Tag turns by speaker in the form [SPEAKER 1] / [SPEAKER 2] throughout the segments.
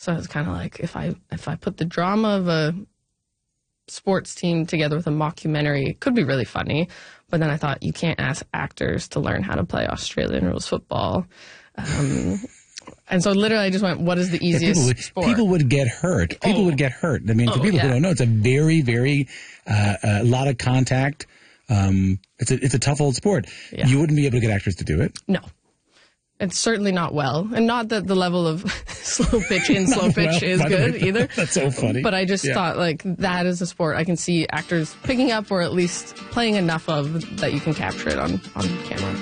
[SPEAKER 1] So it's kind of like if I put the drama of a sports team together with a mockumentary, it could be really funny. But then I thought, you can't ask actors to learn how to play Australian rules football. And so literally I just went, what is the easiest sport?
[SPEAKER 2] People would get hurt. People would get hurt. I mean, for people who don't know, it's a very, very, a lot of contact. It's a tough old sport. Yeah. You wouldn't be able to get actors to do it.
[SPEAKER 1] No. It's certainly not well. And not that the level of slow pitch is good either.
[SPEAKER 2] That's so funny.
[SPEAKER 1] But I just thought, like, that is a sport I can see actors picking up or at least playing enough of that you can capture it on camera.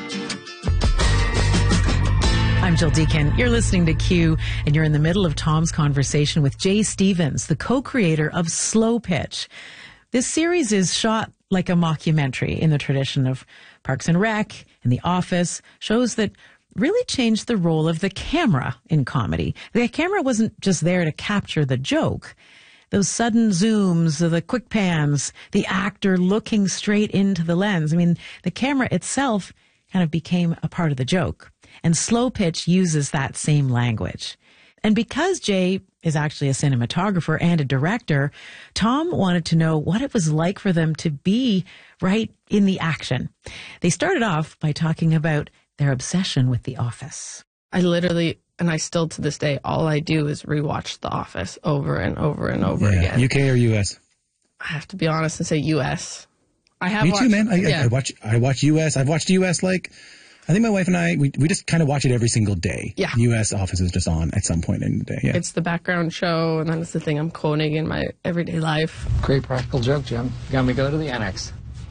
[SPEAKER 3] I'm Jill Deacon. You're listening to Q, and you're in the middle of Tom's conversation with Jay Stevens, the co-creator of Slow Pitch. This series is shot like a mockumentary in the tradition of Parks and Rec and The Office, shows that really changed the role of the camera in comedy. The camera wasn't just there to capture the joke. Those sudden zooms, the quick pans, the actor looking straight into the lens. I mean, the camera itself kind of became a part of the joke. And Slow Pitch uses that same language. And because Jay is actually a cinematographer and a director, Tom wanted to know what it was like for them to be right in the action. They started off by talking about their obsession with The Office.
[SPEAKER 1] I literally, and I still to this day, all I do is rewatch The Office over and over and over again.
[SPEAKER 2] UK or US?
[SPEAKER 1] I have to be honest and say US. I have
[SPEAKER 2] Me
[SPEAKER 1] watched,
[SPEAKER 2] too, man. I watch US. I've watched US like, I think my wife and I, we just kind of watch it every single day.
[SPEAKER 1] Yeah.
[SPEAKER 2] US Office is just on at some point in the day. Yeah.
[SPEAKER 1] It's the background show, and then it's the thing I'm quoting in my everyday life.
[SPEAKER 4] Great practical joke, Jim. Got me go to the annex.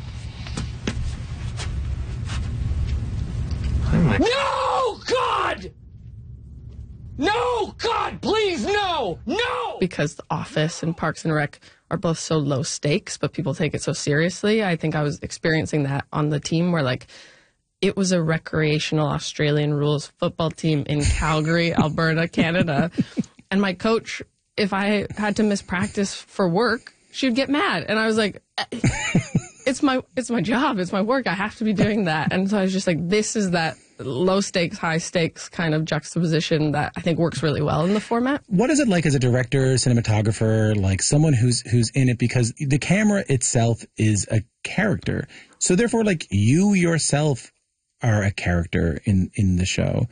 [SPEAKER 4] No, God! No, God, please, no! No!
[SPEAKER 1] Because The Office and Parks and Rec are both so low stakes, but people take it so seriously. I think I was experiencing that on the team where, like, it was a recreational Australian rules football team in Calgary, Alberta, Canada. And my coach, if I had to miss practice for work, she would get mad. And I was like, it's my job. It's my work. I have to be doing that. And so I was just like, this is that low stakes, high stakes kind of juxtaposition that I think works really well in the format.
[SPEAKER 2] What is it like as a director, cinematographer, like someone who's in it? Because the camera itself is a character. So therefore, like, you yourself are a character in the show.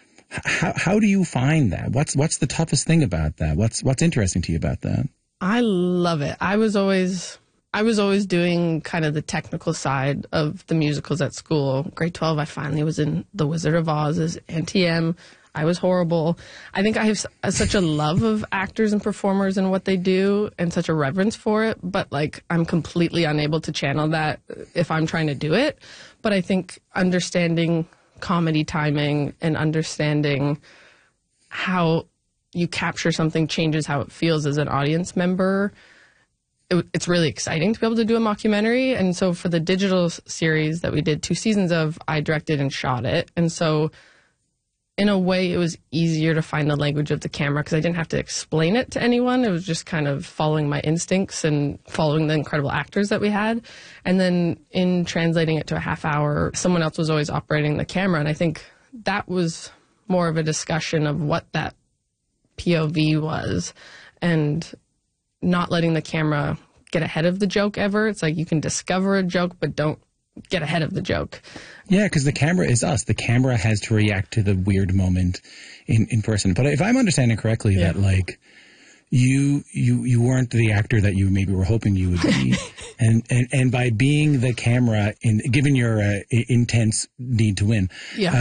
[SPEAKER 2] How do you find that? What's the toughest thing about that? What's interesting to you about that?
[SPEAKER 1] I love it. I was always doing kind of the technical side of the musicals at school. Grade 12, I finally was in The Wizard of Oz as Auntie M. I was horrible. I think I have such a love of actors and performers and what they do and such a reverence for it, but like I'm completely unable to channel that if I'm trying to do it. But I think understanding comedy timing and understanding how you capture something changes how it feels as an audience member. It's really exciting to be able to do a mockumentary. And so for the digital series that we did 2 seasons of, I directed and shot it. And so in a way, it was easier to find the language of the camera because I didn't have to explain it to anyone. It was just kind of following my instincts and following the incredible actors that we had. And then in translating it to a half hour, someone else was always operating the camera. And I think that was more of a discussion of what that POV was and not letting the camera get ahead of the joke ever. It's like you can discover a joke, but don't get ahead of the joke.
[SPEAKER 2] Yeah, because the camera is us. The camera has to react to the weird moment in person. But if I'm understanding correctly, that like you weren't the actor that you maybe were hoping you would be, and by being the camera, given your intense need to win,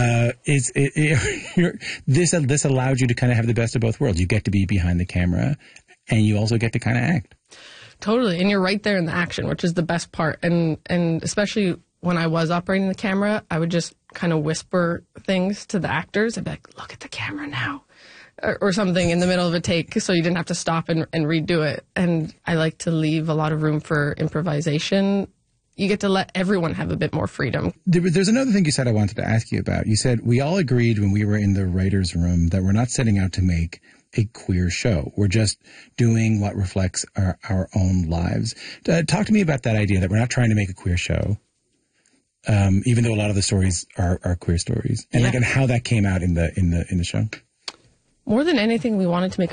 [SPEAKER 2] this allowed you to kind of have the best of both worlds. You get to be behind the camera, and you also get to kind of act.
[SPEAKER 1] Totally. And you're right there in the action, which is the best part. And especially when I was operating the camera, I would just kind of whisper things to the actors. I'd be like, look at the camera now, or something in the middle of a take so you didn't have to stop and redo it. And I like to leave a lot of room for improvisation. You get to let everyone have a bit more freedom.
[SPEAKER 2] There's another thing you said I wanted to ask you about. You said we all agreed when we were in the writer's room that we're not setting out to make a queer show. We're just doing what reflects our own lives. Talk to me about that idea that we're not trying to make a queer show, even though a lot of the stories are queer stories, and like and how that came out in the show.
[SPEAKER 1] More than anything, we wanted to make